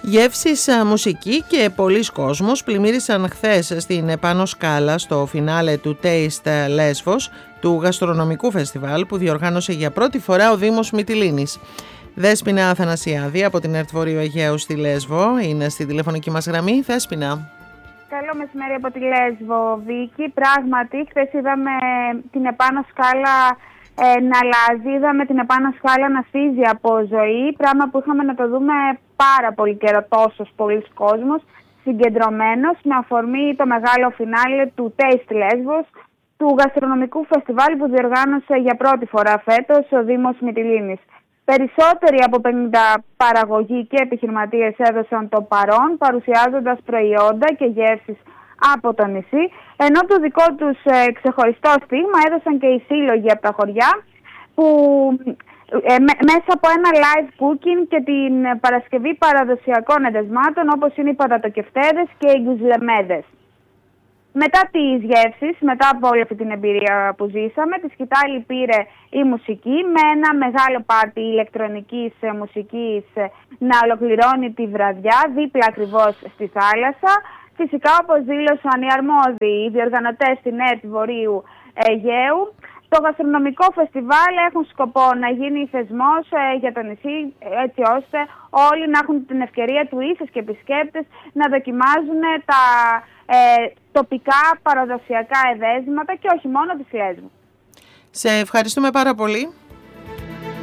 Γεύσεις, μουσική και πολλοί κόσμος πλημμύρισαν χθες στην επάνω σκάλα στο φινάλε του Taste Lesvos, του γαστρονομικού φεστιβάλ που διοργάνωσε για πρώτη φορά ο Δήμος Μυτιλήνης. Δέσποινα Αθανασιάδη από την ΕΡΤ Βορείου Αιγαίου στη Λέσβο είναι στη τηλεφωνική μας γραμμή. Δέσποινα. Καλό μεσημέρι από τη Λέσβο, Βίκη. Πράγματι, χθες είδαμε την επάνω σκάλα να αλλάζει, είδαμε την επάνω σκάλα να φύζει από ζωή, πράγμα που είχαμε να το δούμε πάρα πολύ καιρό, τόσος πολλής κόσμος συγκεντρωμένος, με αφορμή το μεγάλο φινάλε του Taste Lesvos, του γαστρονομικού φεστιβάλ που διοργάνωσε για πρώτη φορά φέτος ο Δήμος Μυτιλήνης. Περισσότεροι από 50 παραγωγοί και επιχειρηματίες έδωσαν το παρόν, παρουσιάζοντας προϊόντα και γεύσεις από το νησί, ενώ το δικό τους ξεχωριστό στίγμα έδωσαν και οι σύλλογοι από τα χωριά, που μέσα από ένα live cooking και την παρασκευή παραδοσιακών εντεσμάτων, όπως είναι οι πατατοκεφτέδες και οι γκουζλεμέδες. Μετά τις γεύσεις, μετά από όλη αυτή την εμπειρία που ζήσαμε, τη σκητάλη πήρε η μουσική με ένα μεγάλο πάρτι ηλεκτρονικής μουσικής να ολοκληρώνει τη βραδιά δίπλα ακριβώς στη θάλασσα. Φυσικά, όπως δήλωσαν οι αρμόδιοι, οι διοργανωτές στην ΕΡΤ Βορείου Αιγαίου, το γαστρονομικό φεστιβάλ έχουν σκοπό να γίνει θεσμός για το νησί, έτσι ώστε όλοι να έχουν την ευκαιρία, τουρίστες και επισκέπτες, να δοκιμάζουν τα τοπικά παραδοσιακά εδέσματα και όχι μόνο της Λέσβου. Σε ευχαριστούμε πάρα πολύ.